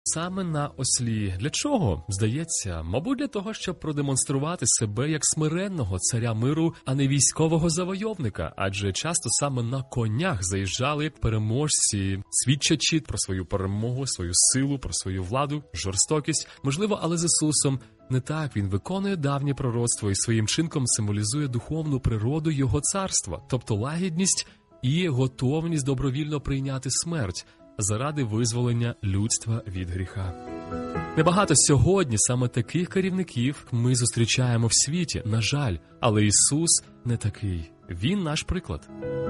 Саме на ослі. Для чого? Здається, мабуть, для того, щоб продемонструвати себе як смиренного царя миру, а не військового завойовника. Адже часто саме на конях заїжджали переможці, свідчачи про свою перемогу, свою силу, про свою владу, жорстокість. Можливо, але з Ісусом не так. Він виконує давнє пророцтво і своїм чинком символізує духовну природу Його царства, тобто лагідність і готовність добровільно прийняти смерть заради визволення людства від гріха. Небагато сьогодні саме таких керівників ми зустрічаємо в світі, на жаль, але Ісус не такий. Він наш приклад.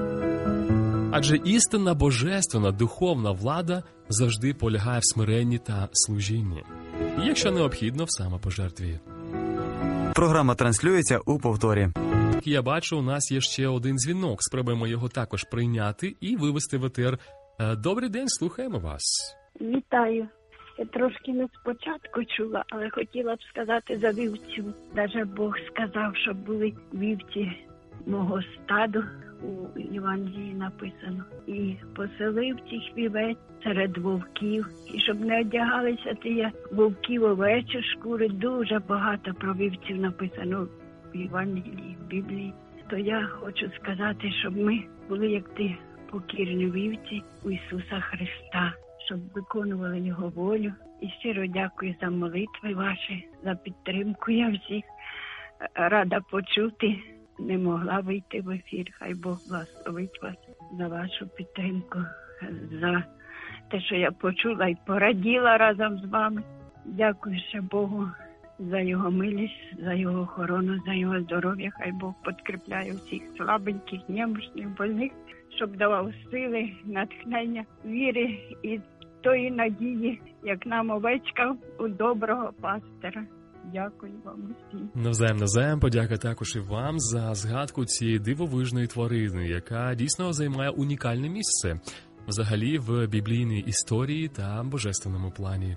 Адже істинна божественна духовна влада завжди полягає в смиренні та служінні. І якщо необхідно, в самопожертві. Програма транслюється у повторі. Я бачу, у нас є ще один дзвінок. Спробуємо його також прийняти і вивести в етер. Добрий день, слухаємо вас. Вітаю. Я трошки не спочатку чула, але хотіла б сказати за вівцю. Даже Бог сказав, щоб були вівці мого стаду, у Євангелії написано. І поселив цих вівець серед вовків. І щоб не одягалися ті вовків овечі шкури, дуже багато про вівців написано в Євангелії, в Біблії. То я хочу сказати, щоб ми були як ті покірні вівці у Ісуса Христа, щоб виконували Його волю. І щиро дякую за молитви ваші, за підтримку. Я всіх рада почути. Не могла вийти в ефір. Хай Бог благословить вас за вашу підтримку, за те, що я почула і пораділа разом з вами. Дякую ще Богу за Його милість, за Його охорону, за Його здоров'я. Хай Бог підкріпляє всіх слабеньких, немощних, больних, щоб давав сили, натхнення, віри і тої надії, як нам овечка у доброго пастора. Дякую вам усім. Навзаєм, подяка також і вам за згадку цієї дивовижної тварини, яка дійсно займає унікальне місце взагалі в біблійній історії та божественному плані.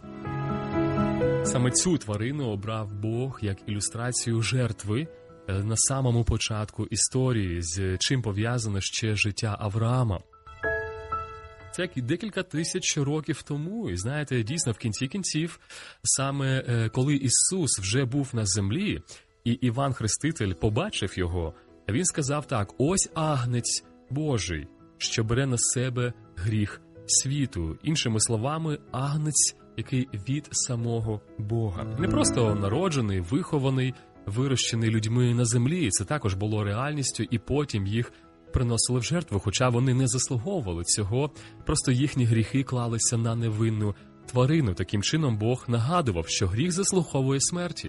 Саме цю тварину обрав Бог як ілюстрацію жертви на самому початку історії, з чим пов'язане ще життя Авраама. Це як і декілька тисяч років тому. І знаєте, дійсно, в кінці кінців, саме коли Ісус вже був на землі, і Іван Хреститель побачив його, він сказав так: «Ось агнець Божий, що бере на себе гріх світу». Іншими словами, агнець, який від самого Бога. Не просто народжений, вихований, вирощений людьми на землі. Це також було реальністю, і потім їх приносили в жертву, хоча вони не заслуговували цього, просто їхні гріхи клалися на невинну тварину. Таким чином Бог нагадував, що гріх заслуговує смерті.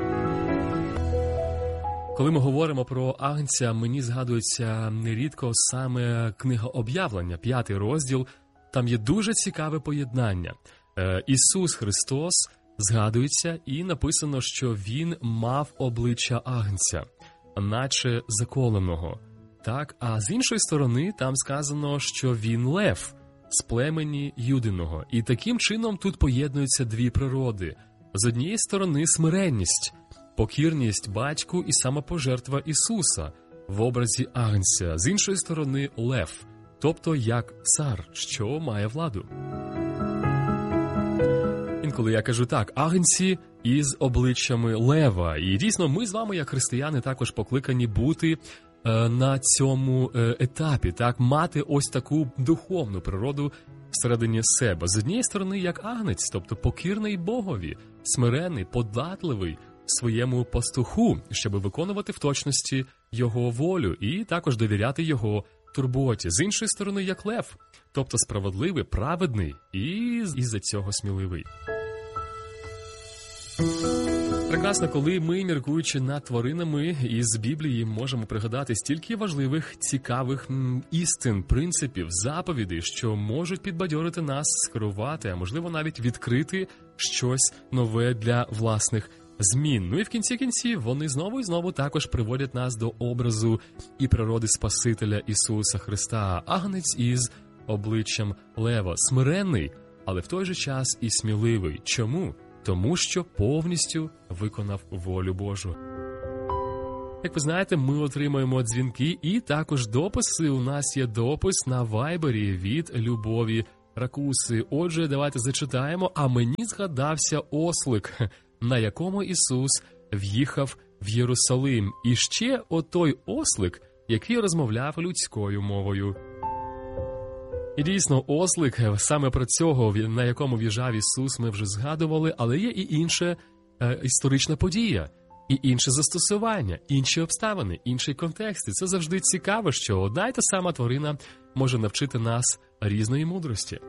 Коли ми говоримо про агнця, мені згадується нерідко саме книга Об'явлення, 5 розділ. Там є дуже цікаве поєднання. Ісус Христос згадується, і написано, що Він мав обличчя агнця, наче заколеного. Так, а з іншої сторони там сказано, що він лев з племені Юдиного. І таким чином тут поєднуються дві природи. З однієї сторони смиренність, покірність батьку і самопожертва Ісуса в образі агнця. З іншої сторони лев, тобто як цар, що має владу. Інколи я кажу так: агнці із обличчями лева. І дійсно ми з вами, як християни, також покликані бути на цьому етапі, так, мати ось таку духовну природу всередині себе. З однієї сторони, як агнець, тобто покірний Богові, смирений, податливий своєму пастуху, щоб виконувати в точності його волю і також довіряти його турботі. З іншої сторони, як лев, тобто справедливий, праведний і із-за цього сміливий. Прекрасно, коли ми, міркуючи над тваринами із Біблії, можемо пригадати стільки важливих, цікавих істин, принципів, заповідей, що можуть підбадьорити нас, скерувати, а можливо навіть відкрити щось нове для власних змін. Ну і в кінці кінців вони знову і знову також приводять нас до образу і природи Спасителя Ісуса Христа. Агнець із обличчям лева, смиренний, але в той же час і сміливий. Чому? Тому що повністю виконав волю Божу. Як ви знаєте, ми отримуємо дзвінки і також дописи. У нас є допис на Вайбері від Любові ракуси. Отже, давайте зачитаємо. А мені згадався ослик, на якому Ісус в'їхав в Єрусалим. І ще отой ослик, який розмовляв людською мовою. І дійсно, ослик, саме про цього, на якому в'їжджав Ісус, ми вже згадували, але є і інша історична подія, і інше застосування, інші обставини, інший контекст. І це завжди цікаво, що одна й та сама тварина може навчити нас різної мудрості.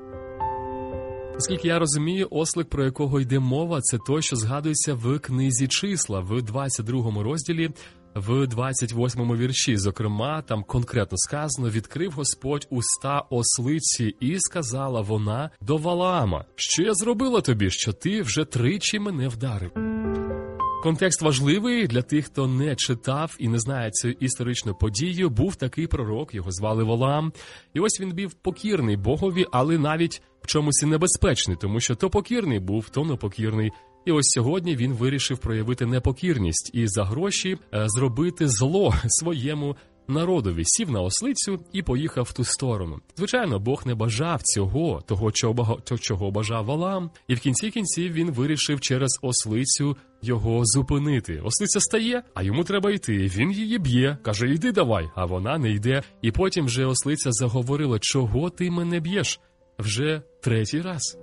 Оскільки я розумію, ослик, про якого йде мова, це той, що згадується в книзі «Числа», в 22 розділі, в 28-му вірші. Зокрема, там конкретно сказано: «Відкрив Господь уста ослиці, і сказала вона до Валаама: що я зробила тобі, що ти вже тричі мене вдарив». Контекст важливий для тих, хто не читав і не знає цю історичну подію. Був такий пророк, його звали Валаам. І ось він був покірний Богові, але навіть в чомусь і небезпечний, тому що то покірний був, то непокірний. І ось сьогодні він вирішив проявити непокірність і за гроші зробити зло своєму народові. Сів на ослицю і поїхав в ту сторону. Звичайно, Бог не бажав того, чого бажав Валаам. І в кінці кінців він вирішив через ослицю його зупинити. Ослиця стає, а йому треба йти. Він її б'є, каже: «Йди давай», а вона не йде. І потім вже ослиця заговорила: «Чого ти мене б'єш?» Вже третій раз.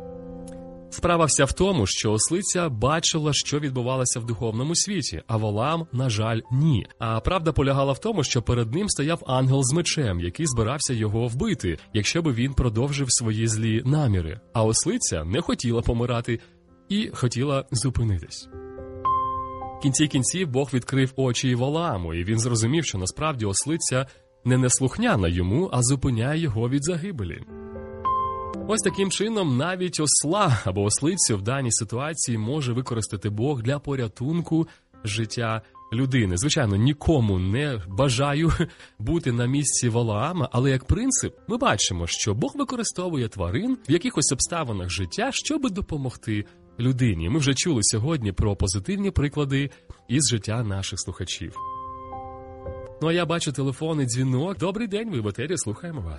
Справа вся в тому, що ослиця бачила, що відбувалося в духовному світі, а Валаам, на жаль, ні. А правда полягала в тому, що перед ним стояв ангел з мечем, який збирався його вбити, якщо би він продовжив свої злі наміри. А ослиця не хотіла помирати і хотіла зупинитись. В кінці кінців Бог відкрив очі Валааму, і він зрозумів, що насправді ослиця не неслухняна йому, а зупиняє його від загибелі. Ось таким чином навіть осла або ослицю в даній ситуації може використати Бог для порятунку життя людини. Звичайно, нікому не бажаю бути на місці Валаама, але як принцип ми бачимо, що Бог використовує тварин в якихось обставинах життя, щоб допомогти людині. Ми вже чули сьогодні про позитивні приклади із життя наших слухачів. Ну, а я бачу телефонний дзвінок. Добрий день, ви в етері, слухаємо вас.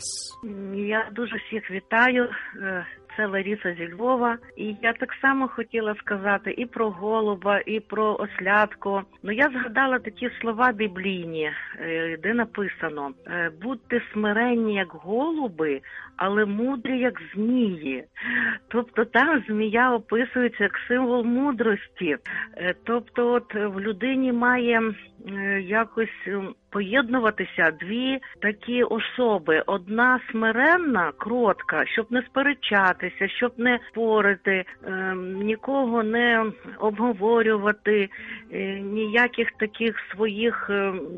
Я дуже всіх вітаю. Це Лариса зі Львова. І я так само хотіла сказати і про голуба, і про ослятку. Ну, я згадала такі слова біблійні, де написано: «Будьте смиренні, як голуби, але мудрі, як змії». Тобто там змія описується як символ мудрості. Тобто от в людині має якось поєднуватися дві такі особи. Одна смиренна, кротка, щоб не сперечатися, щоб не спорити, нікого не обговорювати, ніяких таких своїх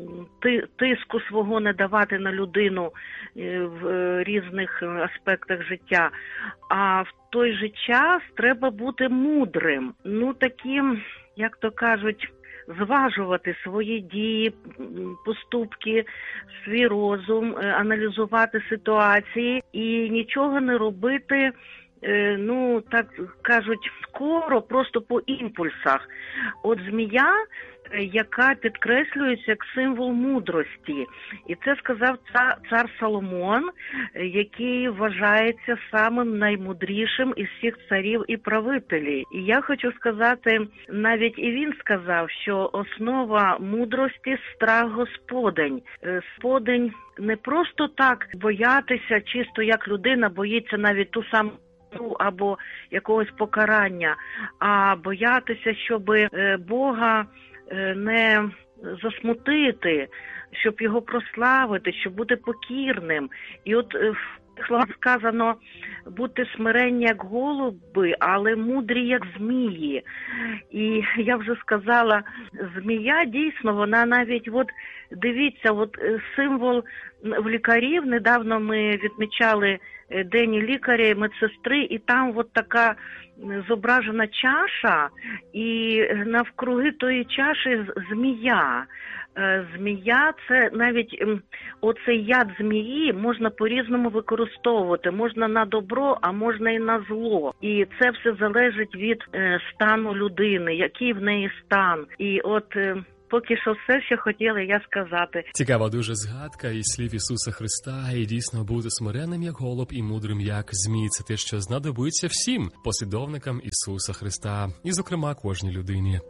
тиску свого не давати на людину в різних аспектах життя. А в той же час треба бути мудрим. Ну, таким, як то кажуть, зважувати свої дії, поступки, свій розум, аналізувати ситуації і нічого не робити, ну, так кажуть, скоро, просто по імпульсах. От змія, яка підкреслюється як символ мудрості. І це сказав цар Соломон, який вважається самим наймудрішим із всіх царів і правителів. І я хочу сказати, навіть і він сказав, що основа мудрості – страх Господень. Господень не просто так боятися, чисто як людина боїться навіть ту саму або якогось покарання, а боятися, щоб Бога не засмутити, щоб його прославити, щоб бути покірним. І от в словах сказано: будьте смиренні, як голуби, але мудрі, як змії. І я вже сказала, змія дійсно, вона навіть, от дивіться, от символ в лікарів, недавно ми відмічали День лікаря і медсестри, і там от така зображена чаша, і навкруги тої чаші змія. Змія – це навіть оцей яд змії можна по-різному використовувати. Можна на добро, а можна і на зло. І це все залежить від стану людини, який в неї стан. І от поки що все, що хотіла я сказати. Цікава дуже згадка із слів Ісуса Христа, і дійсно бути смиренним як голуб і мудрим як змій. Це те, що знадобиться всім послідовникам Ісуса Христа, і, зокрема, кожній людині.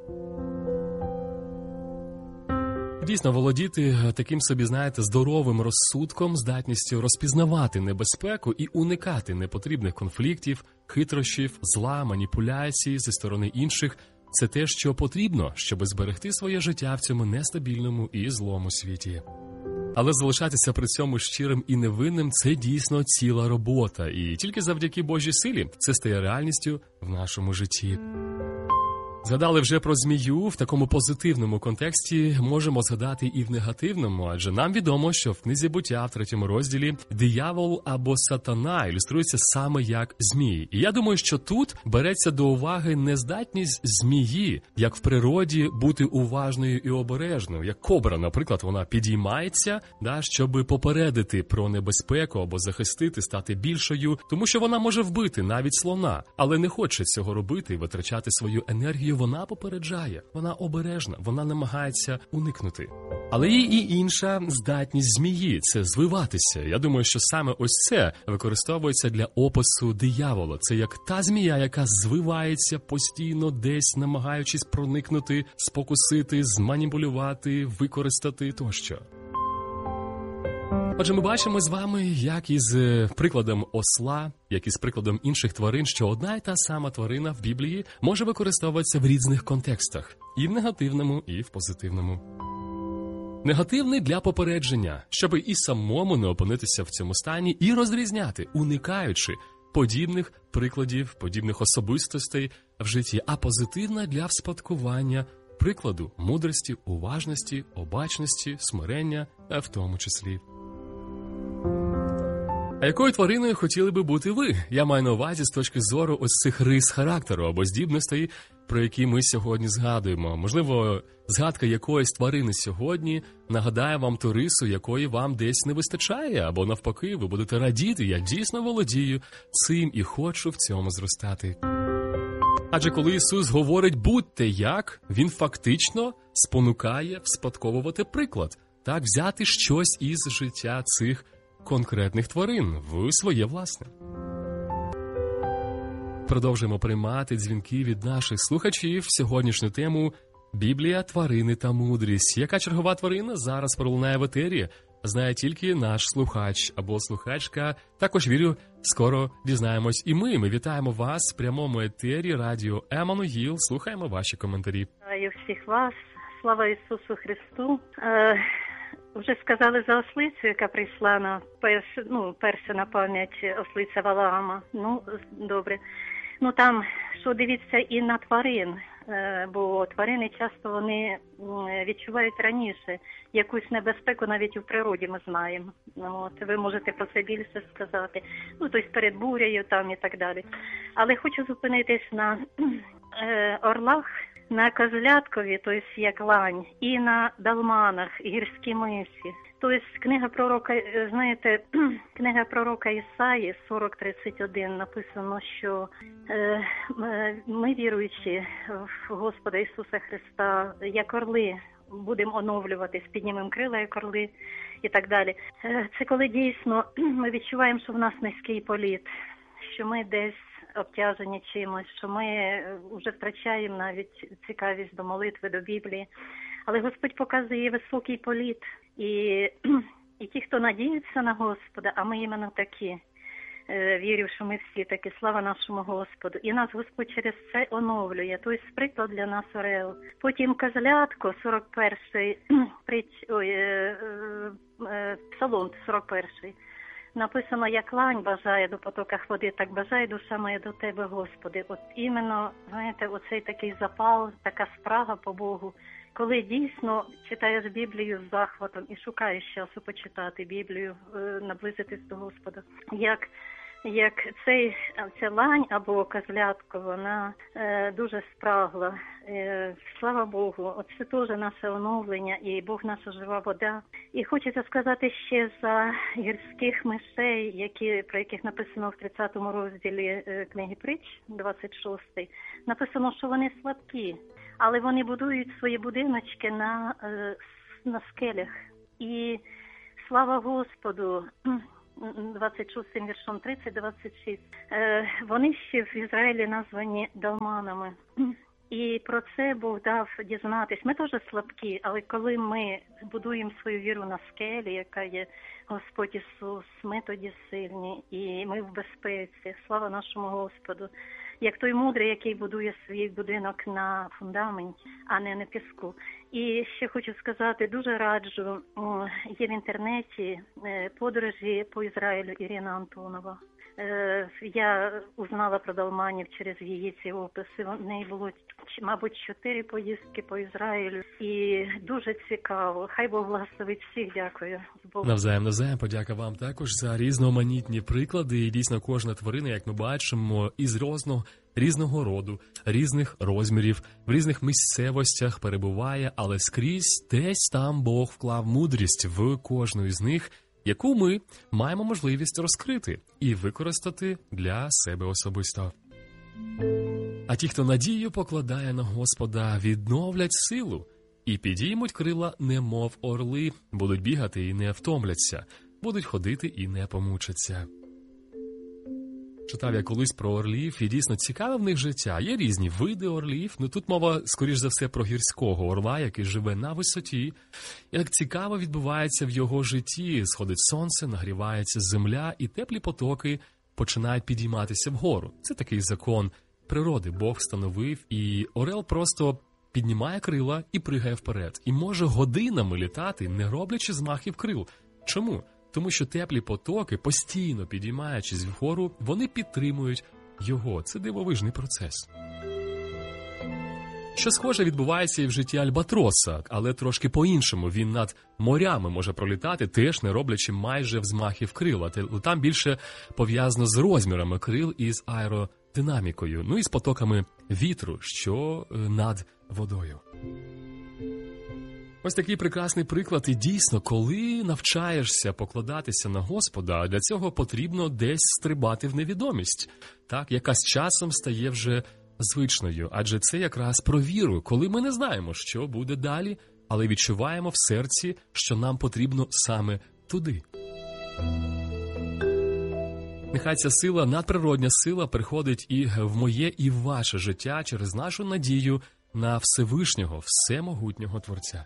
Дійсно, володіти таким собі, знаєте, здоровим розсудком, здатністю розпізнавати небезпеку і уникати непотрібних конфліктів, хитрощів, зла, маніпуляцій зі сторони інших – це те, що потрібно, щоб зберегти своє життя в цьому нестабільному і злому світі. Але залишатися при цьому щирим і невинним – це дійсно ціла робота, і тільки завдяки Божій силі це стає реальністю в нашому житті. Згадали вже про змію, в такому позитивному контексті можемо згадати і в негативному, адже нам відомо, що в книзі Буття, в 3 розділі, диявол або сатана ілюструється саме як змій. І я думаю, що тут береться до уваги нездатність змії, як в природі, бути уважною і обережною. Як кобра, наприклад, вона підіймається, щоб попередити про небезпеку або захистити, стати більшою, тому що вона може вбити навіть слона, але не хоче цього робити і витрачати свою енергію. Вона попереджає, вона обережна, вона намагається уникнути. Але є і інша здатність змії – це звиватися. Я думаю, що саме ось це використовується для опису диявола. Це як та змія, яка звивається постійно десь, намагаючись проникнути, спокусити, зманіпулювати, використати тощо. Отже, ми бачимо з вами, як із прикладом осла, як із прикладом інших тварин, що одна і та сама тварина в Біблії може використовуватися в різних контекстах. І в негативному, і в позитивному. Негативний для попередження, щоб і самому не опинитися в цьому стані і розрізняти, уникаючи подібних прикладів, подібних особистостей в житті. А позитивна для вспадкування прикладу мудрості, уважності, обачності, смирення, в тому числі. А якою твариною хотіли би бути ви? Я маю на увазі з точки зору ось цих рис характеру або здібностей, про які ми сьогодні згадуємо. Можливо, згадка якоїсь тварини сьогодні нагадає вам ту рису, якої вам десь не вистачає, або навпаки, ви будете радіти, я дійсно володію цим і хочу в цьому зростати. Адже коли Ісус говорить «будьте як», Він фактично спонукає вспадковувати приклад, так, взяти щось із життя цих конкретних тварин в своє власне. Продовжуємо приймати дзвінки від наших слухачів. Сьогоднішню тему «Біблія, тварини та мудрість». Яка чергова тварина зараз пролунає в етері, знає тільки наш слухач або слухачка. Також, вірю, скоро дізнаємось і ми. Ми вітаємо вас в прямому етері радіо Еммануїл. Слухаємо ваші коментарі. Вітаю всіх вас. Слава Ісусу Христу. Вже сказали за ослицю, яка прийшла на перша на пам'ять ослиця Валаама. Добре. Там, що дивіться і на тварин, бо тварини часто вони відчувають раніше якусь небезпеку, навіть у природі ми знаємо. Ви можете про це більше сказати. Тобто перед бурею там і так далі. Але хочу зупинитись на орлах, на козляткові, тобто як лань, і на далманах, гірські мисі. Тобто книга пророка Ісаї 40:31 написано, що ми, віруючи в Господа Ісуса Христа, як орли, будемо оновлюватись, піднімемо крила, як орли і так далі. Це коли дійсно ми відчуваємо, що в нас низький політ, що ми десь обтяжені чимось, що ми вже втрачаємо навіть цікавість до молитви, до Біблії. Але Господь показує високий політ. І ті, хто надіється на Господа, а ми іменно такі, вірю, що ми всі такі, слава нашому Господу. І нас Господь через це оновлює. Тобто приклад для нас орел. Потім козлятко, 41-й, Псалом 41-й. Написано, як лань бажає до потоках води, так бажає душа моя до тебе, Господи. От іменно, знаєте, оцей такий запал, така спрага по Богу, коли дійсно читаєш Біблію з захватом і шукаєш часу почитати Біблію, наблизитись до Господа. Як ця лань або козлятко, вона дуже спрагла. Слава Богу, це теж наше оновлення, і Бог наша жива вода. І хочеться сказати ще за гірських мишей, про яких написано в 30 розділі книги Притч, 26, написано, що вони слабкі. але вони будують свої будиночки на скелях. І слава Господу, 26 віршом 30-26, вони ще в Ізраїлі названі далманами. І про це Бог дав дізнатись. Ми теж слабкі, але коли ми будуємо свою віру на скелі, яка є Господь Ісус, ми тоді сильні і ми в безпеці. Слава нашому Господу. Як той мудрий, який будує свій будинок на фундаменті, а не на піску. І ще хочу сказати, дуже раджу, є в інтернеті подорожі по Ізраїлю Ірина Антонова. Я узнала про далманів через її ці описи. В неї було, мабуть, 4 поїздки по Ізраїлю. І дуже цікаво. Хай Бог благословить всіх. Дякую. Навзаєм. Подяка вам також за різноманітні приклади. І дійсно кожна тварина, як ми бачимо, із різного роду, різних розмірів, в різних місцевостях перебуває, але скрізь десь там Бог вклав мудрість в кожну із них, яку ми маємо можливість розкрити і використати для себе особисто. А ті, хто надію покладає на Господа, відновлять силу і підіймуть крила, немов орли, будуть бігати і не втомляться, будуть ходити і не помучаться. Читав я колись про орлів, і дійсно цікаве в них життя. Є різні види орлів, тут мова, скоріш за все, про гірського орла, який живе на висоті. Як цікаво відбувається в його житті. Сходить сонце, нагрівається земля, і теплі потоки починають підійматися вгору. Це такий закон природи, Бог встановив, і орел просто піднімає крила і пригає вперед. І може годинами літати, не роблячи змахів крил. Чому? Тому що теплі потоки, постійно підіймаючись вгору, вони підтримують його. Це дивовижний процес. Що схоже відбувається і в житті альбатроса, але трошки по-іншому. Він над морями може пролітати, теж не роблячи майже взмахів крил. Там більше пов'язано з розмірами крил і з аеродинамікою, і з потоками вітру, що над водою. Ось такий прекрасний приклад. І дійсно, коли навчаєшся покладатися на Господа, для цього потрібно десь стрибати в невідомість, яка з часом стає вже звичною. Адже це якраз про віру, коли ми не знаємо, що буде далі, але відчуваємо в серці, що нам потрібно саме туди. Нехай ця сила, надприродня сила, приходить і в моє, і в ваше життя через нашу надію на Всевишнього, всемогутнього Творця.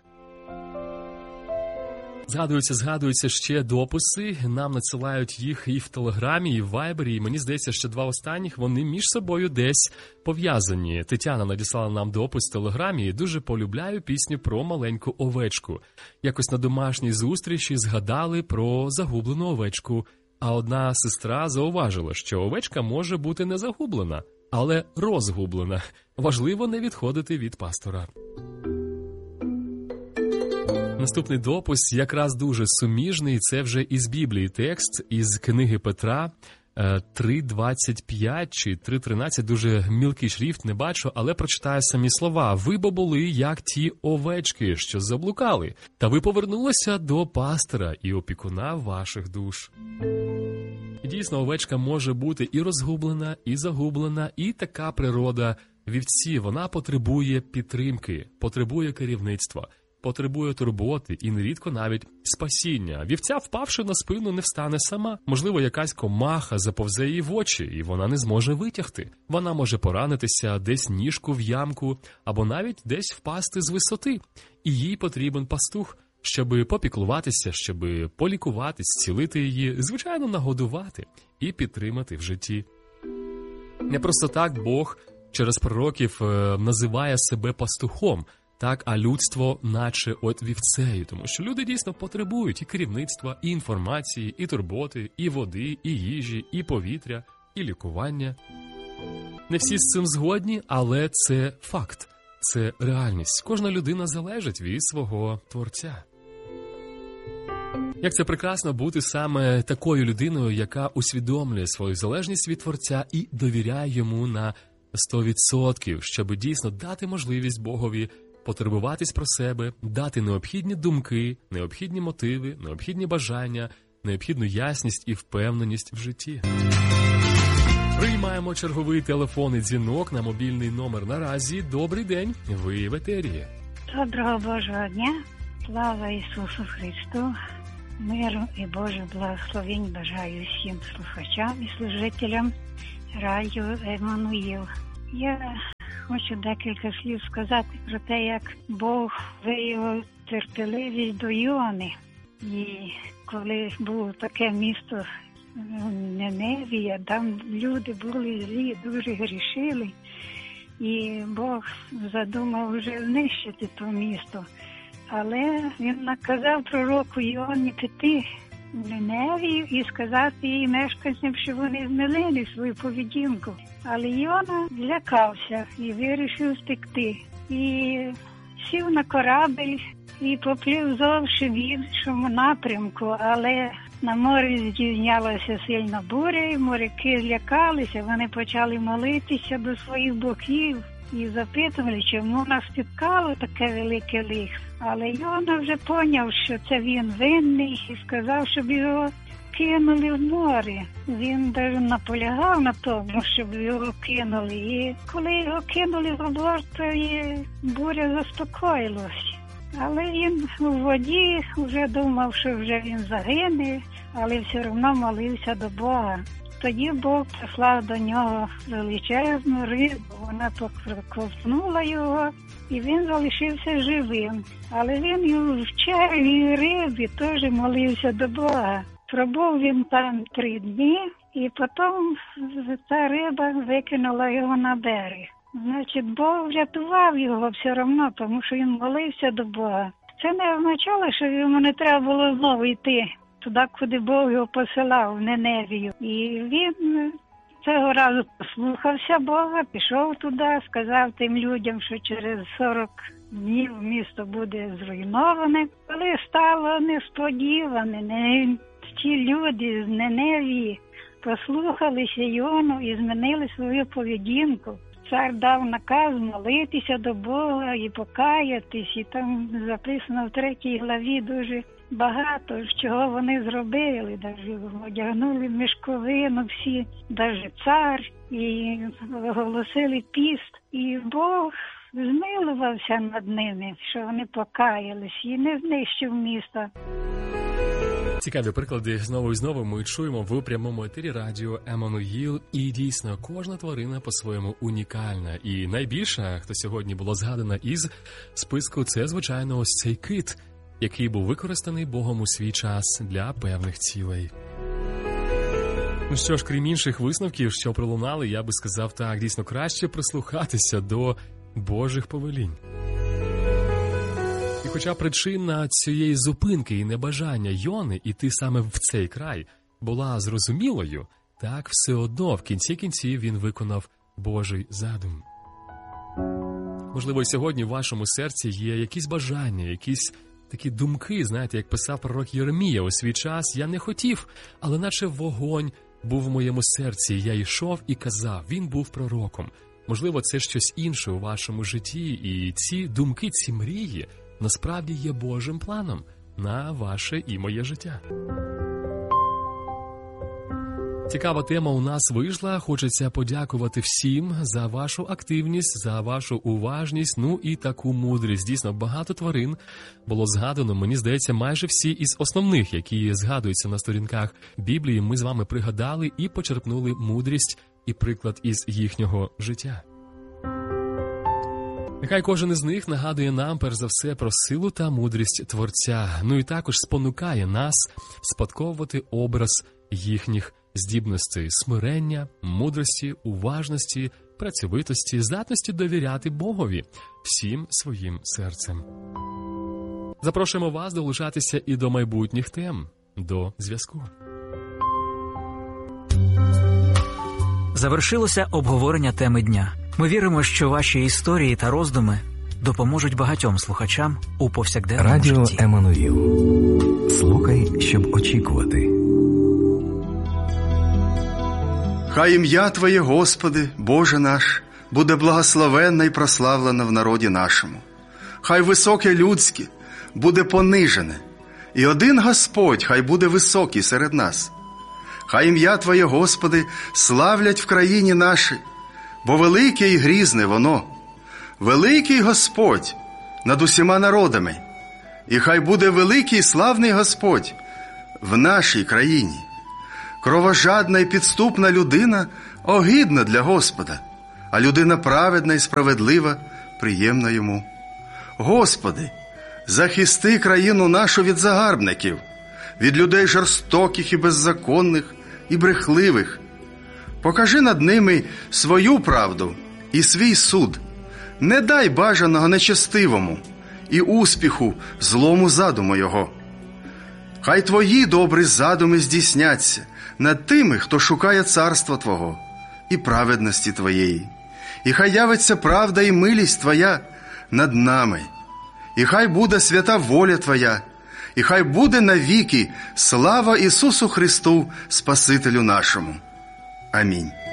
Згадуються ще дописи, нам надсилають їх і в Телеграмі, і в Вайбері, і мені здається, що 2 останніх, вони між собою десь пов'язані. Тетяна надіслала нам допис в Телеграмі, і дуже полюбляю пісню про маленьку овечку. Якось на домашній зустрічі згадали про загублену овечку, а одна сестра зауважила, що овечка може бути не загублена, але розгублена. Важливо не відходити від пастора. Наступний допис якраз дуже суміжний, це вже із Біблії текст, із книги Петра 3.25 чи 3.13, дуже мілкий шрифт, не бачу, але прочитаю самі слова. «Ви бо були, як ті овечки, що заблукали, та ви повернулися до пастора і опікуна ваших душ». І дійсно, овечка може бути і розгублена, і загублена, і така природа вівці. Вона потребує підтримки, потребує керівництва, потребує турботи і нерідко навіть спасіння. Вівця, впавши на спину, не встане сама. Можливо, якась комаха заповзе їй в очі, і вона не зможе витягти. Вона може поранитися, десь ніжку в ямку, або навіть десь впасти з висоти. І їй потрібен пастух, щоб попіклуватися, щоб полікувати, зцілити її, звичайно, нагодувати і підтримати в житті. Не просто так Бог через пророків називає себе пастухом, а людство наче от вівцею, тому що люди дійсно потребують і керівництва, і інформації, і турботи, і води, і їжі, і повітря, і лікування. Не всі з цим згодні, але це факт, це реальність. Кожна людина залежить від свого Творця. Як це прекрасно бути саме такою людиною, яка усвідомлює свою залежність від Творця і довіряє йому на 100%, щоб дійсно дати можливість Богові потурбуватись про себе, дати необхідні думки, необхідні мотиви, необхідні бажання, необхідну ясність і впевненість в житті. Приймаємо черговий телефонний дзвінок на мобільний номер наразі. Добрий день, ви в етері. Доброго Божого дня, слава Ісусу Христу, миру і Божих благословень бажаю всім слухачам і служителям радіо Еммануїл. Я хочу декілька слів сказати про те, як Бог виявив терпеливість до Йони. І коли було таке місто Ниневія, там люди були злі, дуже грішили, і Бог задумав вже знищити то місто. Але він наказав пророку Йоні піти в Ниневію і сказати їй мешканцям, що вони змінили свою поведінку. Але Йона злякався і вирішив втекти. І сів на корабель і поплив зовсім в іншому напрямку, але на морі здійнялася сильна буря, і моряки злякалися, вони почали молитися до своїх богів і запитували, чому нас спіткало таке велике лихо. Але Йона вже поняв, що це він винний, і сказав, щоб його кинули в море. Він навіть наполягав на тому, щоб його кинули. І коли його кинули в борт, то і буря заспокоїлась. Але він у воді вже думав, що вже він загине, але все одно молився до Бога. Тоді Бог послав до нього величезну рибу, вона проковтнула його, і він залишився живим. Але він і в черві рибі теж молився до Бога. Пробув він там 3 дні, і потім ця риба викинула його на берег. Значить, Бог врятував його все одно, тому що він молився до Бога. Це не означало, що йому не треба було знову йти туди, куди Бог його посилав, в Ниневію. І він цього разу послухався Бога, пішов туди, сказав тим людям, що через 40 днів місто буде зруйноване. Але стало несподіване, ті люди з Ниневії послухалися Йону і змінили свою поведінку. Цар дав наказ молитися до Бога і покаятись, і там записано в 3 главі дуже багато, чого вони зробили. Навіть одягнули мішковину всі, навіть цар, і оголосили піст. І Бог змилувався над ними, що вони покаялись, і не знищив місто. Цікаві приклади знову і знову ми чуємо в прямому етері радіо Еммануїл. І дійсно, кожна тварина по-своєму унікальна. І найбільше, хто сьогодні було згадано із списку, це, звичайно, ось цей кит, який був використаний Богом у свій час для певних цілей. Ну що ж, крім інших висновків, що пролунали, я би сказав так, дійсно краще прислухатися до Божих повелінь. І хоча причина цієї зупинки і небажання Йони іти саме в цей край була зрозумілою, так все одно в кінці кінців він виконав Божий задум. Можливо, і сьогодні в вашому серці є якісь бажання, якісь такі думки, знаєте, як писав пророк Єремія у свій час: «Я не хотів, але наче вогонь був в моєму серці, я йшов і казав». Він був пророком. Можливо, це щось інше у вашому житті, і ці думки, ці мрії насправді є Божим планом на ваше і моє життя. Цікава тема у нас вийшла. Хочеться подякувати всім за вашу активність, за вашу уважність, ну і таку мудрість. Дійсно, багато тварин було згадано. Мені здається, майже всі із основних, які згадуються на сторінках Біблії, ми з вами пригадали і почерпнули мудрість і приклад із їхнього життя. Нехай кожен із них нагадує нам, перш за все, про силу та мудрість Творця, ну і також спонукає нас спадковувати образ їхніх здібностей, смирення, мудрості, уважності, працьовитості, здатності довіряти Богові всім своїм серцем. Запрошуємо вас долучатися і до майбутніх тем. До зв'язку. Завершилося обговорення теми дня. Ми віримо, що ваші історії та роздуми допоможуть багатьом слухачам у повсякденному житті. Радіо Еммануїл. Слухай, щоб очікувати. Хай ім'я Твоє, Господи, Боже наш, буде благословенне і прославлене в народі нашому. Хай високе людське буде понижене, і один Господь хай буде високий серед нас. Хай ім'я Твоє, Господи, славлять в країні нашій, бо велике і грізне воно. Великий Господь над усіма народами, і хай буде великий і славний Господь в нашій країні. Кровожадна і підступна людина огидна для Господа, а людина праведна і справедлива приємна йому. Господи, захисти країну нашу від загарбників, від людей жорстоких і беззаконних і брехливих. Покажи над ними свою правду і свій суд. Не дай бажаного нечестивому і успіху злому задуму його. Хай Твої добрі задуми здійсняться над тими, хто шукає царства Твого і праведності Твоєї. І хай явиться правда і милість Твоя над нами. І хай буде свята воля Твоя, і хай буде навіки слава Ісусу Христу, Спасителю нашому. Амінь.